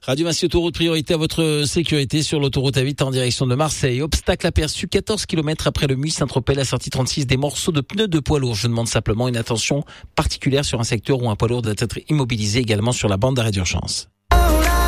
Radio Massy Autoroute, priorité à votre sécurité sur l'autoroute A8 en direction de Marseille. Obstacle aperçu 14 km après le Muy Saint-Tropez, la sortie 36, des morceaux de pneus de poids lourds. Je demande simplement une attention particulière sur un secteur où un poids lourd doit être immobilisé, également sur la bande d'arrêt d'urgence.